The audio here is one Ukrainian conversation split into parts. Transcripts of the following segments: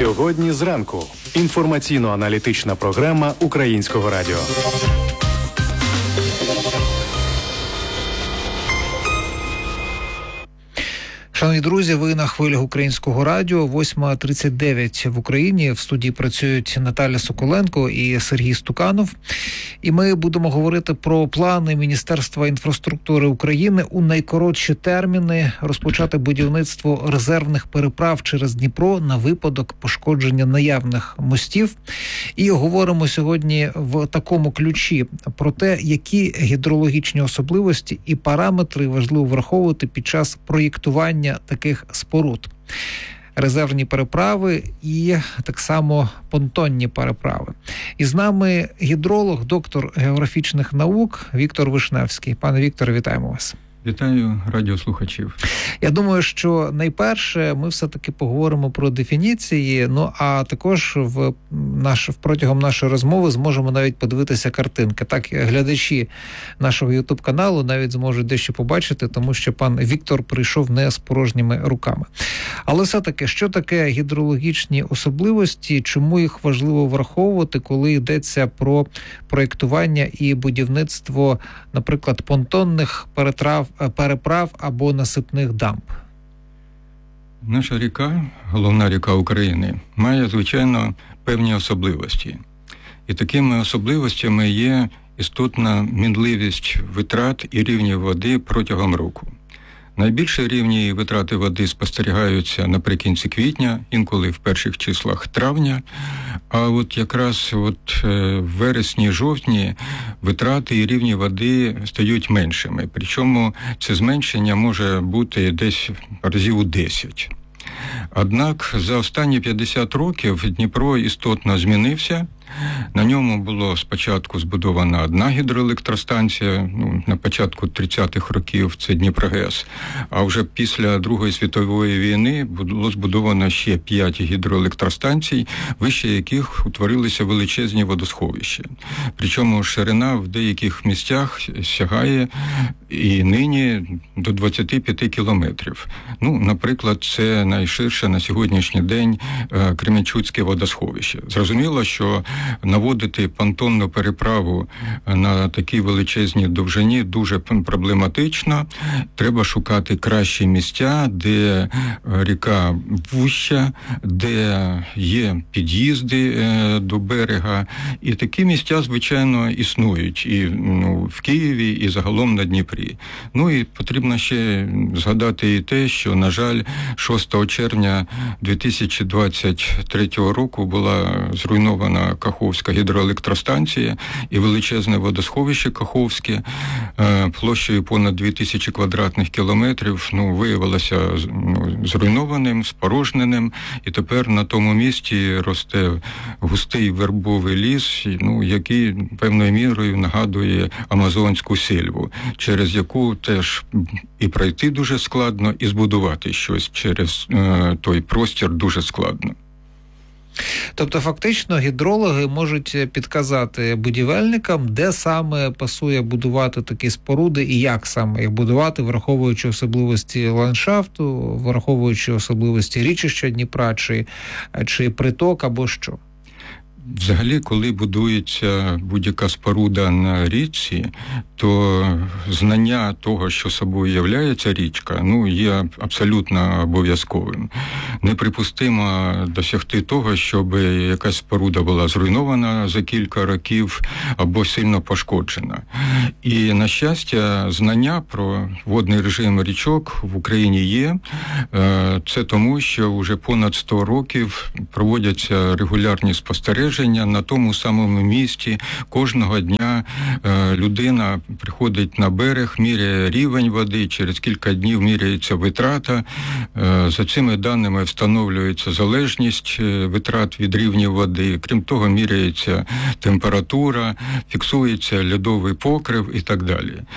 Сьогодні зранку. Інформаційно-аналітична програма Українського радіо. Шановні друзі, ви на хвилях Українського радіо, 8:39 в Україні. В студії працюють Наталя Соколенко і Сергій Стуканов. І ми будемо говорити про плани Міністерства інфраструктури України у найкоротші терміни розпочати будівництво резервних переправ через Дніпро на випадок пошкодження наявних мостів. І говоримо сьогодні в такому ключі про те, які гідрологічні особливості і параметри важливо враховувати під час проєктування таких споруд. Резервні переправи і так само понтонні переправи. І з нами гідролог, доктор географічних наук Віктор Вишневський. Пане Вікторе, вітаємо вас. Вітаю радіослухачів. Я думаю, що найперше ми все-таки поговоримо про дефініції, а також протягом нашої розмови зможемо навіть подивитися картинки. Так, глядачі нашого YouTube-каналу навіть зможуть дещо побачити, тому що пан Віктор прийшов не з порожніми руками. Але все-таки, що таке гідрологічні особливості, чому їх важливо враховувати, коли йдеться про проєктування і будівництво, наприклад, понтонних переправ або насипних дамб? Наша ріка, головна ріка України, має, звичайно, певні особливості. І такими особливостями є істотна мінливість витрат і рівнів води протягом року. Найбільші рівні витрати води спостерігаються наприкінці квітня, інколи в перших числах травня, а от якраз в вересні-жовтні витрати і рівні води стають меншими. Причому це зменшення може бути десь разів у 10. Однак за останні 50 років Дніпро істотно змінився. На ньому було спочатку збудована одна гідроелектростанція, на початку 30-х років це Дніпрогес, а вже після Другої світової війни було збудовано ще 5 гідроелектростанцій, вище яких утворилися величезні водосховища. Причому ширина в деяких місцях сягає і нині до 25 кілометрів. Наприклад, це найширше на сьогоднішній день Кременчуцьке водосховище. Зрозуміло, що наводити понтонну переправу на такій величезній довжині дуже проблематично. Треба шукати кращі місця, де ріка вуща, де є під'їзди до берега. І такі місця, звичайно, існують і в Києві, і загалом на Дніпрі. І потрібно ще згадати і те, що, на жаль, 6 червня 2023 року була зруйнована Каховська гідроелектростанція і величезне водосховище Каховське площею понад 2000 квадратних кілометрів виявилося зруйнованим, спорожненим, і тепер на тому місці росте густий вербовий ліс, який певною мірою нагадує амазонську сельву, через яку теж і пройти дуже складно, і збудувати щось через той простір дуже складно. Тобто, фактично, гідрологи можуть підказати будівельникам, де саме пасує будувати такі споруди і як саме їх будувати, враховуючи особливості ландшафту, враховуючи особливості річища Дніпра, чи приток, або що? Взагалі, коли будується будь-яка споруда на річці, то знання того, що собою являється річка, є абсолютно обов'язковим. Неприпустимо досягти того, щоб якась споруда була зруйнована за кілька років або сильно пошкоджена. І, на щастя, знання про водний режим річок в Україні є. Це тому, що вже понад 100 років проводяться регулярні спостереження на тому самому місці. Кожного дня людина приходить на берег, міряє рівень води, через кілька днів міряється витрата. За цими даними встановлюється залежність витрат від рівнів води. Крім того, міряється температура, фіксується льодовий покрив і так далі.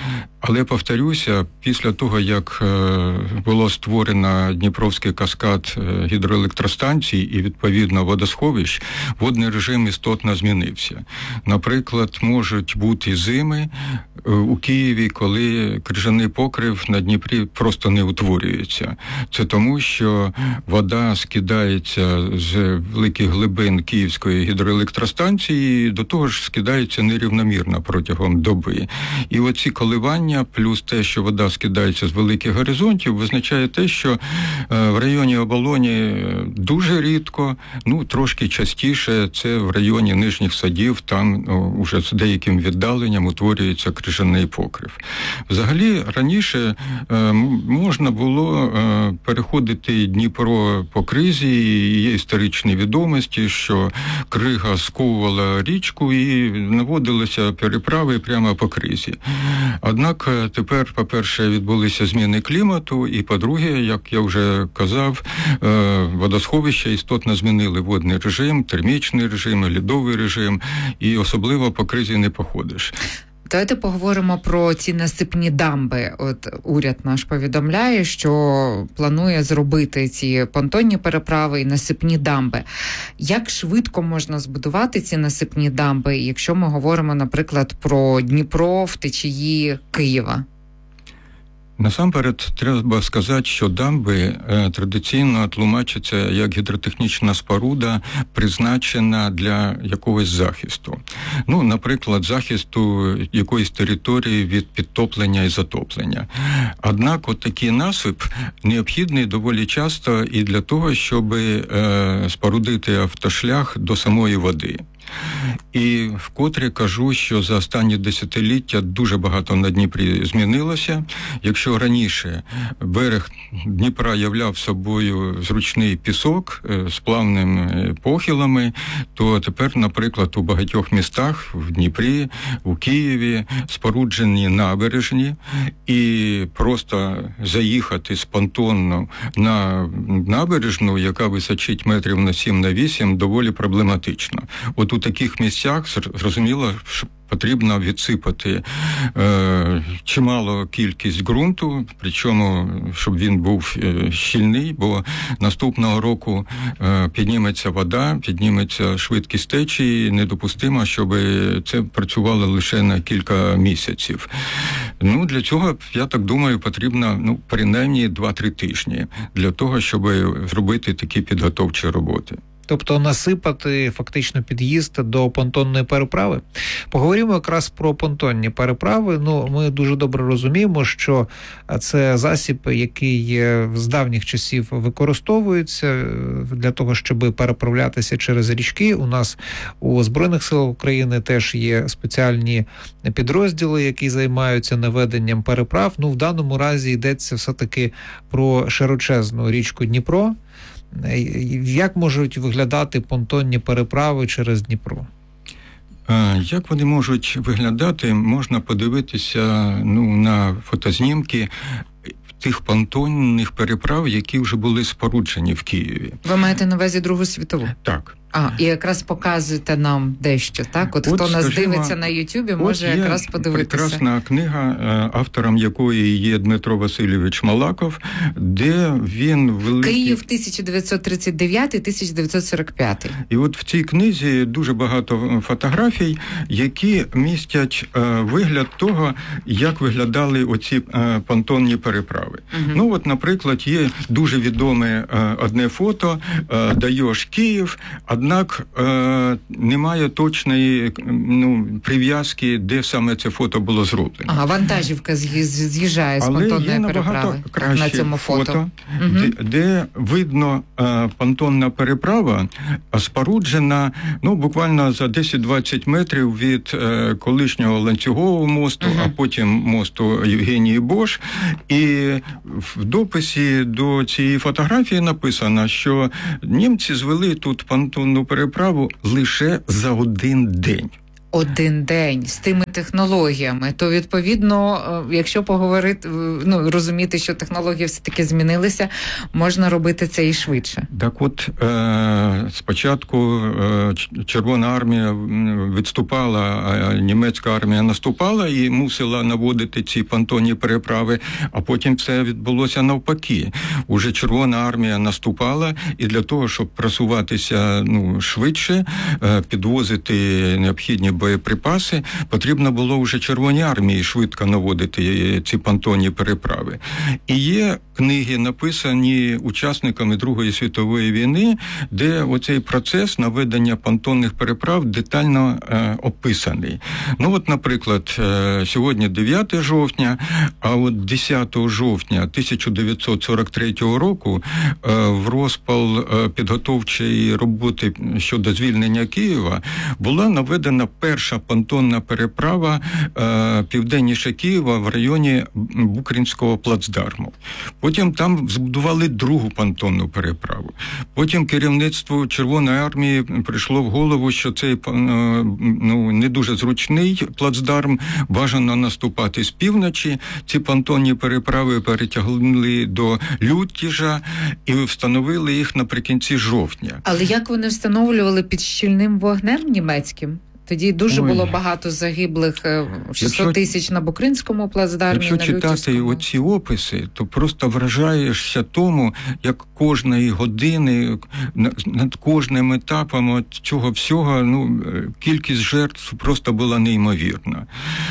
Але, повторюся, після того, як було створено Дніпровський каскад гідроелектростанцій і, відповідно, водосховищ, водний режим істотно змінився. Наприклад, можуть бути зими у Києві, коли крижаний покрив на Дніпрі просто не утворюється. Це тому, що вода скидається з великих глибин Київської гідроелектростанції, до того ж скидається нерівномірно протягом доби. І оці коливання, плюс те, що вода скидається з великих горизонтів, визначає те, що в районі Оболоні дуже рідко, трошки частіше, це в районі Нижніх Садів, там уже з деяким віддаленням утворюється крижаний покрив. Взагалі, раніше можна було переходити Дніпро по кризі, і є історичні відомості, що крига сковувала річку і наводилися переправи прямо по кризі. Однак тепер, по-перше, відбулися зміни клімату, і, по-друге, як я вже казав, водосховища істотно змінили водний режим, термічний режим, льодовий режим, і особливо по кризі не походиш. Давайте поговоримо про ці насипні дамби. От уряд наш повідомляє, що планує зробити ці понтонні переправи і насипні дамби. Як швидко можна збудувати ці насипні дамби, якщо ми говоримо, наприклад, про Дніпро в течії Києва? Насамперед, треба сказати, що дамби традиційно тлумачаться як гідротехнічна споруда, призначена для якогось захисту. Наприклад, захисту якоїсь території від підтоплення і затоплення. Однак, от такий насип необхідний доволі часто і для того, щоб спорудити автошлях до самої води. І вкотре кажу, що за останні десятиліття дуже багато на Дніпрі змінилося. Якщо раніше берег Дніпра являв собою зручний пісок з плавними похилами, то тепер, наприклад, у багатьох містах, в Дніпрі, у Києві, споруджені набережні, і просто заїхати спонтанно на набережну, яка височить метрів на 7-8, доволі проблематично. От у таких місцях, зрозуміло, що потрібно відсипати чимало кількість ґрунту, причому, щоб він був щільний, бо наступного року підніметься вода, підніметься швидкість течії, недопустимо, щоб це працювало лише на кілька місяців. Для цього, я так думаю, потрібно, принаймні 2-3 тижні для того, щоб зробити такі підготовчі роботи. Тобто насипати фактично під'їзд до понтонної переправи. Поговоримо якраз про понтонні переправи. Ми дуже добре розуміємо, що це засіб, який з давніх часів використовується для того, щоб переправлятися через річки. У нас у Збройних силах України теж є спеціальні підрозділи, які займаються наведенням переправ. В даному разі йдеться все-таки про широчезну річку Дніпро. Як можуть виглядати понтонні переправи через Дніпро? Як вони можуть виглядати, можна подивитися на фотознімки тих понтонних переправ, які вже були споруджені в Києві. Ви маєте на увазі Другу світову? Так. І якраз показуєте нам дещо, так? От хто нас дивиться на Ютубі, може якраз подивитися. Прекрасна книга, автором якої є Дмитро Васильович Малаков, де він великий... Київ 1939-1945. І от в цій книзі дуже багато фотографій, які містять вигляд того, як виглядали оці понтонні переправи. Угу. Наприклад, є дуже відоме одне фото, даєш Київ, однак немає точної прив'язки, де саме це фото було зроблено. Вантажівка з'їжджає з понтонної переправи на цьому фото. Де видно понтонна переправа споруджена буквально за 10-20 метрів від колишнього ланцюгового мосту, а потім мосту Євгенії Бош. І в дописі до цієї фотографії написано, що німці звели тут понтонну переправу лише за один день. один день з тими технологіями, то, відповідно, якщо поговорити, розуміти, що технології все-таки змінилися, можна робити це і швидше. Так от, спочатку Червона армія відступала, а німецька армія наступала і мусила наводити ці понтонні переправи, а потім це відбулося навпаки. Уже Червона армія наступала, і для того, щоб просуватися швидше, підвозити необхідні боєприпаси, потрібно було вже Червоній армії швидко наводити ці понтонні переправи. І є книги, написані учасниками Другої світової війни, де оцей процес наведення понтонних переправ детально описаний. Наприклад, сьогодні 9 жовтня, а от 10 жовтня 1943 року в розпал підготовчої роботи щодо звільнення Києва була наведена перша понтонна переправа південніше Києва в районі Букринського плацдарму. Потім там збудували другу понтонну переправу. Потім керівництву Червоної армії прийшло в голову, що цей не дуже зручний плацдарм, бажано наступати з півночі. Ці понтонні переправи перетягнули до Люттіжа і встановили їх наприкінці жовтня. Але як вони встановлювали під щільним вогнем німецьким? Тоді дуже було багато загиблих, 600 тисяч на Букринському плацдармі, якщо на Люттівському. читати оці описи, то просто вражаєшся тому, як кожної години, над кожним етапом цього всього, кількість жертв просто була неймовірна.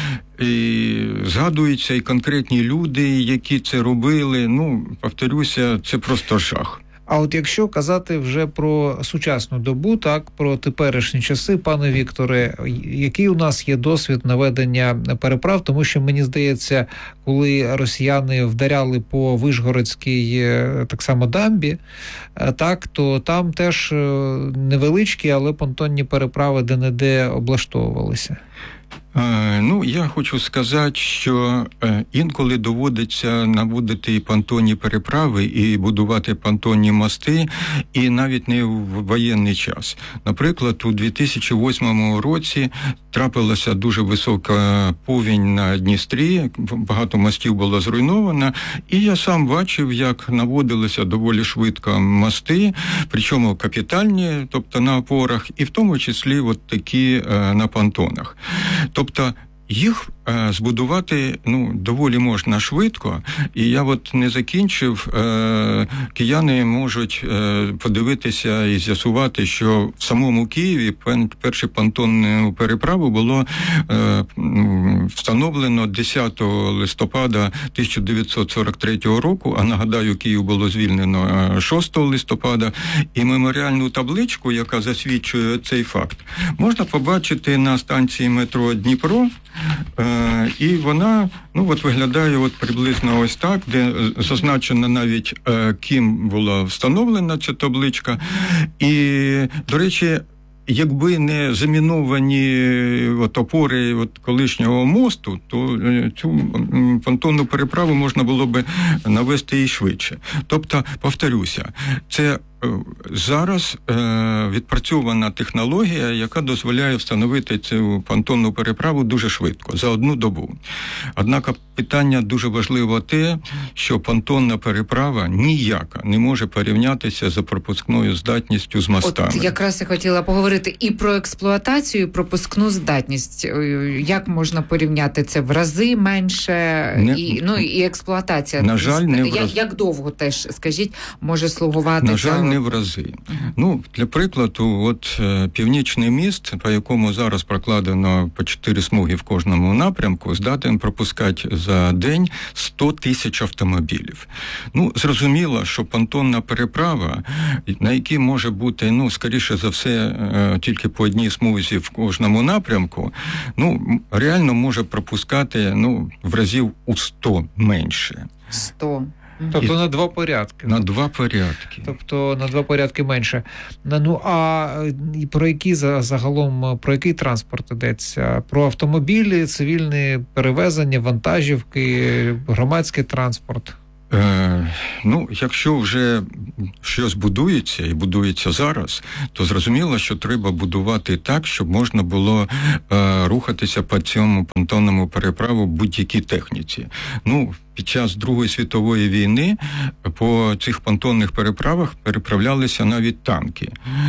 І згадуються і конкретні люди, які це робили, повторюся, це просто жах. А от якщо казати вже про сучасну добу, так, про теперішні часи, пане Вікторе, який у нас є досвід наведення переправ? Тому що, мені здається, коли росіяни вдаряли по Вишгородській, так само, дамбі, так, то там теж невеличкі, але понтонні переправи де-не-де облаштовувалися. Я хочу сказати, що інколи доводиться наводити понтонні переправи і будувати понтонні мости, і навіть не в воєнний час. Наприклад, у 2008 році трапилася дуже висока повінь на Дністрі, багато мостів було зруйновано, і я сам бачив, як наводилися доволі швидко мости, причому капітальні, тобто на опорах, і в тому числі от такі на понтонах. Тобто їх збудувати доволі можна швидко, і я не закінчив, кияни можуть подивитися і з'ясувати, що в самому Києві першу понтонну переправу було встановлено 10 листопада 1943 року, а нагадаю, Київ було звільнено 6 листопада, і меморіальну табличку, яка засвідчує цей факт, можна побачити на станції метро Дніпро, і вона, виглядає приблизно ось так, де зазначено навіть, ким була встановлена ця табличка. І, до речі, якби не заміновані опори колишнього мосту, то цю понтонну переправу можна було би навести і швидше. Тобто, повторюся, це зараз відпрацьована технологія, яка дозволяє встановити цю понтонну переправу дуже швидко, за одну добу. Однак питання дуже важливо те, що понтонна переправа ніяка не може порівнятися за пропускною здатністю з мостами. От якраз я хотіла поговорити і про експлуатацію, і пропускну здатність. Як можна порівняти це? В рази менше, і експлуатація. На жаль, не в рази. Як довго теж, скажіть, може слугувати? На жаль, не в рази. Для прикладу, Північний міст, по якому зараз прокладено по 4 смуги в кожному напрямку, здатен пропускати за день 100 тисяч автомобілів. Зрозуміло, що понтонна переправа, на якій може бути, скоріше за все, тільки по одній смузі в кожному напрямку, реально може пропускати, в разів у 100 менше. 100. Тобто на 2 порядки. На 2 порядки. Тобто на 2 порядки менше. А про який транспорт йдеться? Про автомобілі, цивільне перевезення, вантажівки, громадський транспорт? Якщо вже щось будується і будується зараз, то зрозуміло, що треба будувати так, щоб можна було рухатися по цьому понтонному переправу будь-якій техніці. Під час Другої світової війни по цих понтонних переправах переправлялися навіть танки.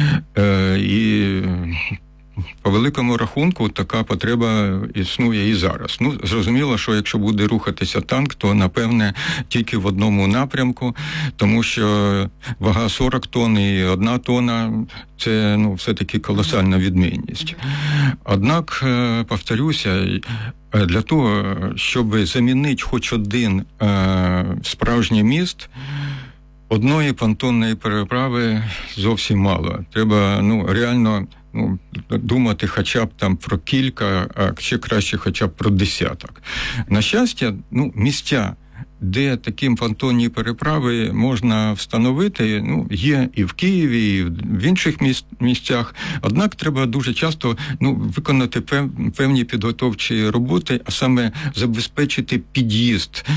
І по великому рахунку така потреба існує і зараз. Зрозуміло, що якщо буде рухатися танк, то, напевне, тільки в одному напрямку, тому що вага 40 тонн і 1 тонна – це, все-таки колосальна відмінність. Однак, повторюся, для того, щоб замінити хоч один справжній міст, одної понтонної переправи зовсім мало. Треба, реально думати хоча б там про кілька, а ще краще хоча б про десяток. На щастя, місця, де такі понтонні переправи можна встановити, є і в Києві, і в інших місцях. Однак треба дуже часто виконати певні підготовчі роботи, а саме забезпечити під'їзд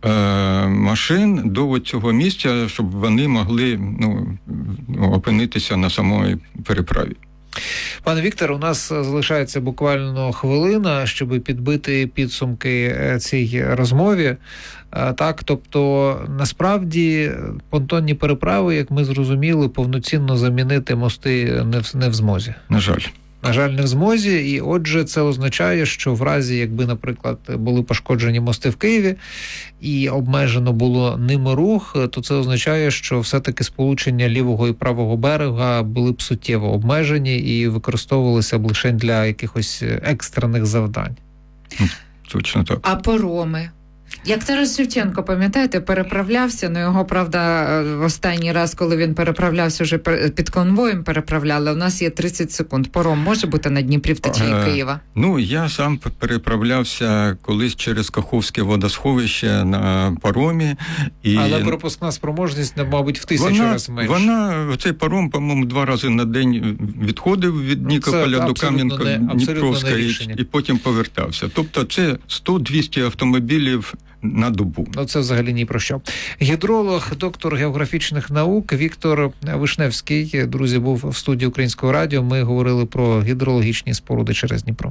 машин до цього місця, щоб вони могли опинитися на самій переправі. Пане Віктор, у нас залишається буквально хвилина, щоб підбити підсумки цій розмові. Так, тобто, насправді, понтонні переправи, як ми зрозуміли, повноцінно замінити мости не в змозі. На жаль. На жаль, не в змозі, і отже, це означає, що в разі, якби, наприклад, були пошкоджені мости в Києві і обмежено було ними рух, то це означає, що все-таки сполучення лівого і правого берега були б суттєво обмежені і використовувалися б лише для якихось екстрених завдань. Точно так. А пароми? Як Тарас Шевченко, пам'ятаєте, переправлявся, його, правда, в останній раз, коли він переправлявся, вже під конвоєм переправляли, у нас є 30 секунд. Паром може бути на Дніпрі в течії Києва? Я сам переправлявся колись через Каховське водосховище на паромі. Але пропускна спроможність, мабуть, в 1000 разів менше. Цей паром, по-моєму, 2 рази на день відходив від Нікополя до Кам'янка-Дніпровська і потім повертався. Тобто це 100-200 автомобілів на добу. Це взагалі ні про що. Гідролог, доктор географічних наук Віктор Вишневський, друзі, був в студії Українського радіо. Ми говорили про гідрологічні споруди через Дніпро.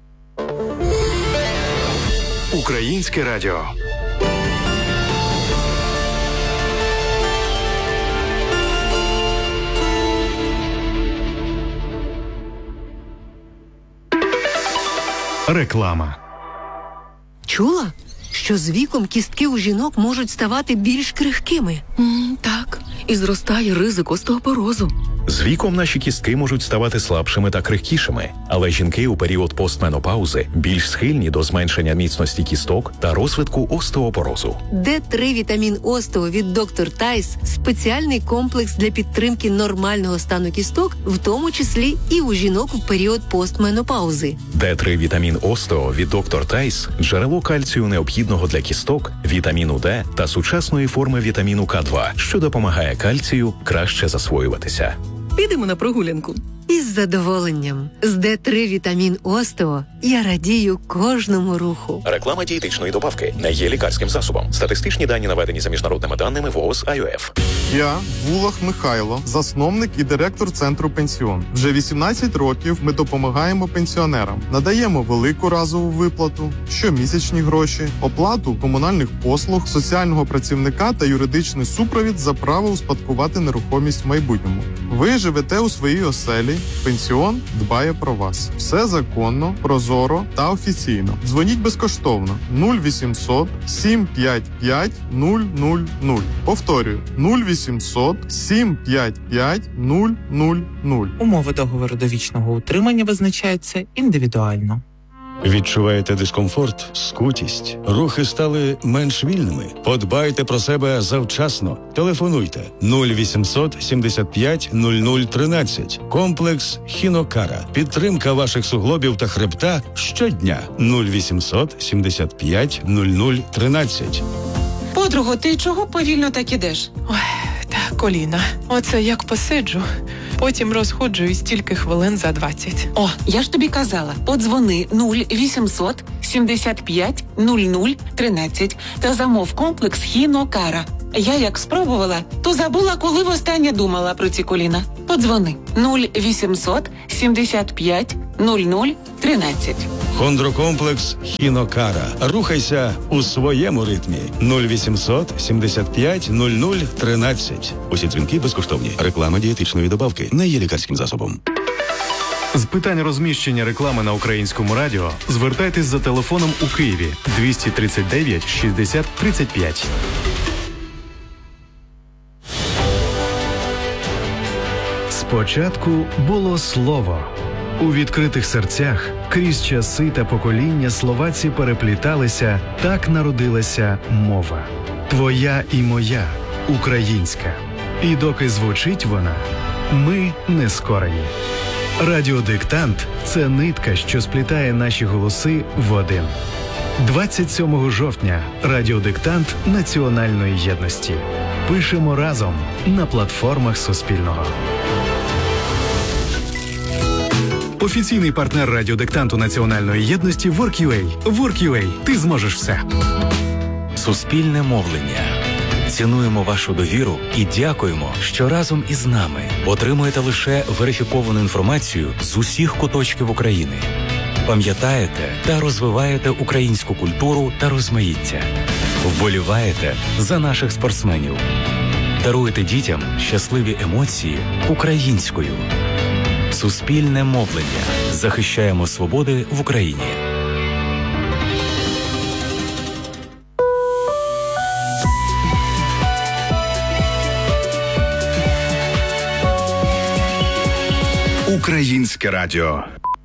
Українське радіо. Реклама. Чула, що з віком кістки у жінок можуть ставати більш крихкими? Так, і зростає ризик остеопорозу. З віком наші кістки можуть ставати слабшими та крихкішими, але жінки у період постменопаузи більш схильні до зменшення міцності кісток та розвитку остеопорозу. Д3 вітамін Остео від доктор Тайс – спеціальний комплекс для підтримки нормального стану кісток, в тому числі і у жінок в період постменопаузи. Д3 вітамін Остео від доктор Тайс – джерело кальцію необхідного для кісток, вітаміну Д та сучасної форми вітаміну К2, що допомагає кальцію краще засвоюватися. Підемо на прогулянку. Із задоволенням. З Д3 вітамін Остео я радію кожному руху. Реклама дієтичної добавки не є лікарським засобом. Статистичні дані наведені за міжнародними даними ВООЗ АЮФ. Я, Вулах Михайло, засновник і директор Центру Пенсіон. Вже 18 років ми допомагаємо пенсіонерам. Надаємо велику разову виплату, щомісячні гроші, оплату комунальних послуг, соціального працівника та юридичний супровід за право успадкувати нерухомість в майбутньому. Ви живете у своїй оселі, пенсіон дбає про вас. Все законно, прозоро та офіційно. Дзвоніть безкоштовно 0800 755 000. Повторюю, 0800 755 000. Умови договору довічного утримання визначаються індивідуально. Відчуваєте дискомфорт, скутість? Рухи стали менш вільними? Подбайте про себе завчасно. Телефонуйте 0800 75 0013. Комплекс Хінокара. Підтримка ваших суглобів та хребта щодня. 0800 75 0013. Подруго, ти чого повільно так ідеш? Ой, та коліна. Оце як посиджу, Потім розходжуюсь тільки хвилин за 20. О, я ж тобі казала, подзвони 0800 75 00 13 та замов комплекс Хінокара. Я як спробувала, то забула, коли востаннє думала про ці коліна. Подзвони 0800 75 00 13. Хондрокомплекс Хінокара. Рухайся у своєму ритмі. 0800 75 00 13. Усі дзвінки безкоштовні. Реклама дієтичної добавки не є лікарським засобом. З питань розміщення реклами на Українському радіо звертайтесь за телефоном у Києві 239 60 35. Спочатку було слово. У відкритих серцях крізь часи та покоління словаці перепліталися, так народилася мова. Твоя і моя, українська. І доки звучить вона, ми не скорені. Радіодиктант – це нитка, що сплітає наші голоси в один. 27 жовтня радіодиктант національної єдності. Пишемо разом на платформах Суспільного. Офіційний партнер радіодиктанту національної єдності Work.ua. Work.ua. Ти зможеш все. Суспільне мовлення. Цінуємо вашу довіру і дякуємо, що разом із нами отримуєте лише верифіковану інформацію з усіх куточків України. Пам'ятаєте та розвиваєте українську культуру та розмаїття. Вболіваєте за наших спортсменів. Даруєте дітям щасливі емоції українською. Суспільне мовлення. Захищаємо свободи в Україні. Українське радіо.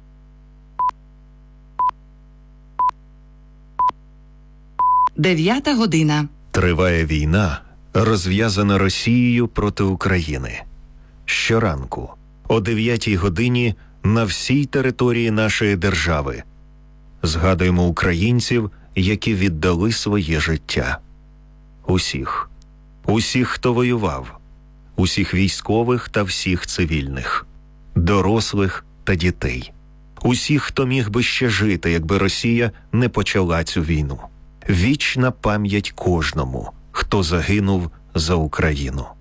Дев'ята година. Триває війна, розв'язана Росією проти України. Щоранку о 9-й годині на всій території нашої держави згадуємо українців, які віддали своє життя. Усіх. Усіх, хто воював. Усіх військових та всіх цивільних. Дорослих та дітей. Усіх, хто міг би ще жити, якби Росія не почала цю війну. Вічна пам'ять кожному, хто загинув за Україну.